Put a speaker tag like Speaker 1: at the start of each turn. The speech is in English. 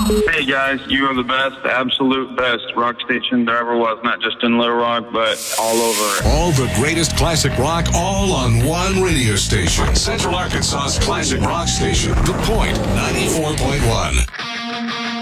Speaker 1: Hey guys, you are the best, absolute best rock station there ever was, not just in Little Rock, but all over.
Speaker 2: All the greatest classic rock, all on one radio station. Central Arkansas's classic rock station, The Point 94.1.